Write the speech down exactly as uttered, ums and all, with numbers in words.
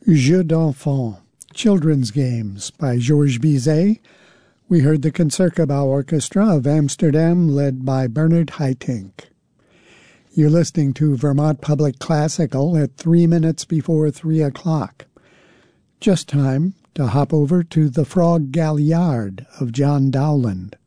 Jeux d'Enfants, Children's Games by Georges Bizet. We heard the Concertgebouw Orchestra of Amsterdam led by Bernard Haitink. You're listening to Vermont Public Classical at three minutes before three o'clock. Just time to hop over to The Frog Galliard of John Dowland.